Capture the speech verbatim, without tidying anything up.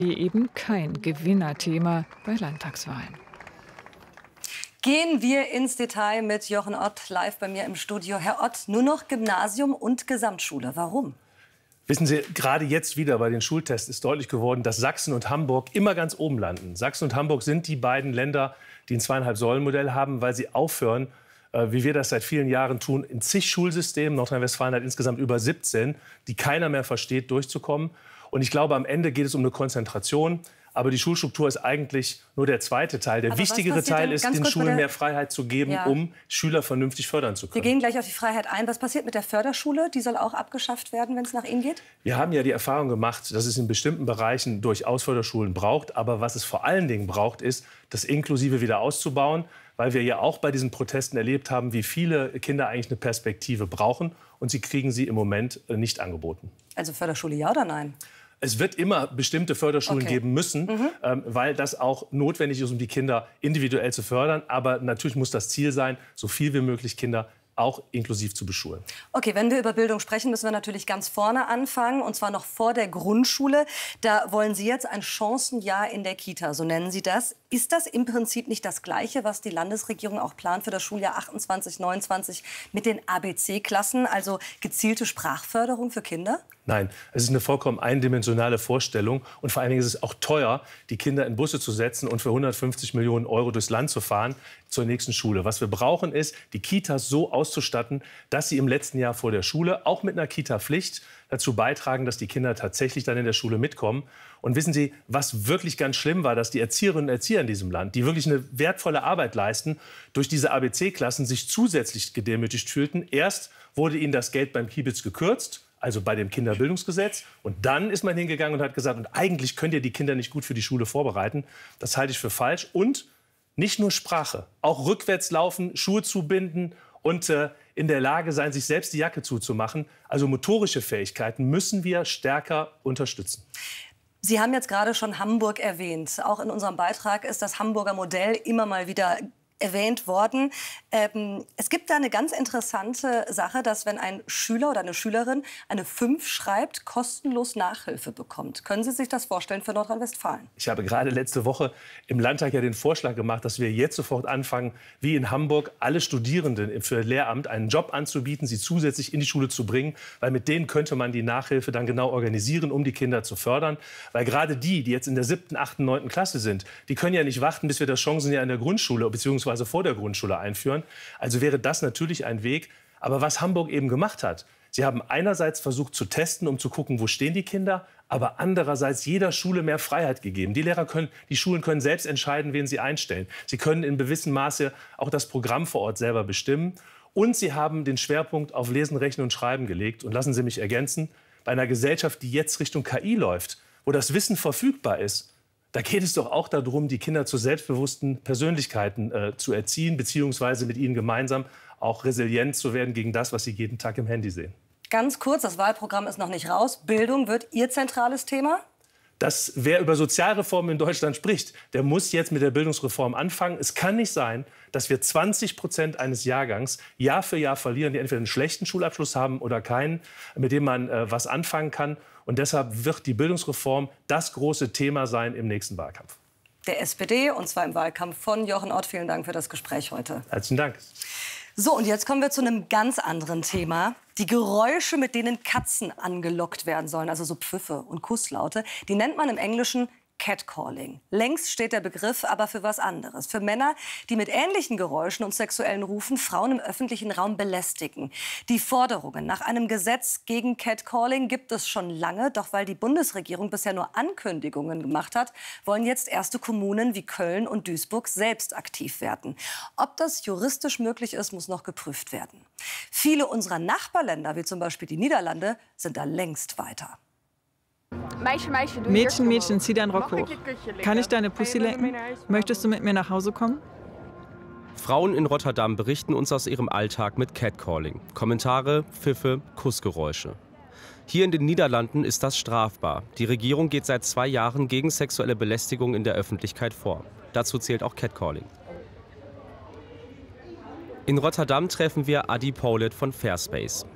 eben kein Gewinnerthema bei Landtagswahlen. Gehen wir ins Detail mit Jochen Ott, live bei mir im Studio. Herr Ott, nur noch Gymnasium und Gesamtschule. Warum? Wissen Sie, gerade jetzt wieder bei den Schultests ist deutlich geworden, dass Sachsen und Hamburg immer ganz oben landen. Sachsen und Hamburg sind die beiden Länder, die ein Zweieinhalb-Säulen-Modell haben, weil sie aufhören, äh, wie wir das seit vielen Jahren tun, in zig Schulsystemen, Nordrhein-Westfalen hat insgesamt über siebzehn, die keiner mehr versteht, durchzukommen. Und ich glaube, am Ende geht es um eine Konzentration. Aber die Schulstruktur ist eigentlich nur der zweite Teil. Der Aber wichtigere Teil ist, den Schulen mehr Freiheit zu geben, ja. um Schüler vernünftig fördern zu können. Wir gehen gleich auf die Freiheit ein. Was passiert mit der Förderschule? Die soll auch abgeschafft werden, wenn es nach Ihnen geht? Wir haben ja die Erfahrung gemacht, dass es in bestimmten Bereichen durchaus Förderschulen braucht. Aber was es vor allen Dingen braucht, ist, das Inklusive wieder auszubauen. Weil wir ja auch bei diesen Protesten erlebt haben, wie viele Kinder eigentlich eine Perspektive brauchen. Und sie kriegen sie im Moment nicht angeboten. Also Förderschule ja oder nein? Es wird immer bestimmte Förderschulen okay. geben müssen, mhm. ähm, weil das auch notwendig ist, um die Kinder individuell zu fördern. Aber natürlich muss das Ziel sein, so viel wie möglich Kinder auch inklusiv zu beschulen. Okay, wenn wir über Bildung sprechen, müssen wir natürlich ganz vorne anfangen, und zwar noch vor der Grundschule. Da wollen Sie jetzt ein Chancenjahr in der Kita, so nennen Sie das. Ist das im Prinzip nicht das Gleiche, was die Landesregierung auch plant für das Schuljahr achtundzwanzig neunundzwanzig mit den A B C-Klassen, also gezielte Sprachförderung für Kinder? Nein, es ist eine vollkommen eindimensionale Vorstellung. Und vor allen Dingen ist es auch teuer, die Kinder in Busse zu setzen und für hundertfünfzig Millionen Euro durchs Land zu fahren zur nächsten Schule. Was wir brauchen, ist, die Kitas so auszustatten, dass sie im letzten Jahr vor der Schule, auch mit einer Kita-Pflicht, dazu beitragen, dass die Kinder tatsächlich dann in der Schule mitkommen. Und wissen Sie, was wirklich ganz schlimm war, dass die Erzieherinnen und Erzieher in diesem Land, die wirklich eine wertvolle Arbeit leisten, durch diese A B C-Klassen sich zusätzlich gedemütigt fühlten. Erst wurde ihnen das Geld beim Kiebitz gekürzt, also bei dem Kinderbildungsgesetz. Und dann ist man hingegangen und hat gesagt, und eigentlich könnt ihr die Kinder nicht gut für die Schule vorbereiten. Das halte ich für falsch. Und nicht nur Sprache, auch rückwärts laufen, Schuhe zubinden und äh, in der Lage sein, sich selbst die Jacke zuzumachen. Also motorische Fähigkeiten müssen wir stärker unterstützen. Sie haben jetzt gerade schon Hamburg erwähnt. Auch in unserem Beitrag ist das Hamburger Modell immer mal wieder erwähnt worden. Ähm, es gibt da eine ganz interessante Sache, dass wenn ein Schüler oder eine Schülerin eine fünf schreibt, kostenlos Nachhilfe bekommt. Können Sie sich das vorstellen für Nordrhein-Westfalen? Ich habe gerade letzte Woche im Landtag ja den Vorschlag gemacht, dass wir jetzt sofort anfangen, wie in Hamburg, alle Studierenden für Lehramt einen Job anzubieten, sie zusätzlich in die Schule zu bringen, weil mit denen könnte man die Nachhilfe dann genau organisieren, um die Kinder zu fördern. Weil gerade die, die jetzt in der siebten, achten, neunten Klasse sind, die können ja nicht warten, bis wir das Chancenjahr in der Grundschule bzw. vor der Grundschule einführen. Also wäre das natürlich ein Weg. Aber was Hamburg eben gemacht hat, sie haben einerseits versucht zu testen, um zu gucken, wo stehen die Kinder, aber andererseits jeder Schule mehr Freiheit gegeben. Die Lehrer können, die Schulen können selbst entscheiden, wen sie einstellen. Sie können in gewissem Maße auch das Programm vor Ort selber bestimmen. Und sie haben den Schwerpunkt auf Lesen, Rechnen und Schreiben gelegt. Und lassen Sie mich ergänzen, bei einer Gesellschaft, die jetzt Richtung K I läuft, wo das Wissen verfügbar ist, da geht es doch auch darum, die Kinder zu selbstbewussten Persönlichkeiten äh, zu erziehen, beziehungsweise mit ihnen gemeinsam auch resilient zu werden gegen das, was sie jeden Tag im Handy sehen. Ganz kurz, das Wahlprogramm ist noch nicht raus. Bildung wird Ihr zentrales Thema? Dass wer über Sozialreformen in Deutschland spricht, der muss jetzt mit der Bildungsreform anfangen. Es kann nicht sein, dass wir zwanzig Prozent eines Jahrgangs Jahr für Jahr verlieren, die entweder einen schlechten Schulabschluss haben oder keinen, mit dem man äh, was anfangen kann. Und deshalb wird die Bildungsreform das große Thema sein im nächsten Wahlkampf. Der S P D, und zwar im Wahlkampf von Jochen Ott. Vielen Dank für das Gespräch heute. Herzlichen Dank. So, und jetzt kommen wir zu einem ganz anderen Thema. Die Geräusche, mit denen Katzen angelockt werden sollen, also so Pfiffe und Kusslaute, die nennt man im Englischen Catcalling. Längst steht der Begriff aber für was anderes. Für Männer, die mit ähnlichen Geräuschen und sexuellen Rufen Frauen im öffentlichen Raum belästigen. Die Forderungen nach einem Gesetz gegen Catcalling gibt es schon lange. Doch weil die Bundesregierung bisher nur Ankündigungen gemacht hat, wollen jetzt erste Kommunen wie Köln und Duisburg selbst aktiv werden. Ob das juristisch möglich ist, muss noch geprüft werden. Viele unserer Nachbarländer, wie zum Beispiel die Niederlande, sind da längst weiter. Mädchen, Mädchen, zieh deinen Rock hoch. Kann ich deine Pussy lecken? Möchtest du mit mir nach Hause kommen? Frauen in Rotterdam berichten uns aus ihrem Alltag mit Catcalling. Kommentare, Pfiffe, Kussgeräusche. Hier in den Niederlanden ist das strafbar. Die Regierung geht seit zwei Jahren gegen sexuelle Belästigung in der Öffentlichkeit vor. Dazu zählt auch Catcalling. In Rotterdam treffen wir Adi Paulet von Fairspace.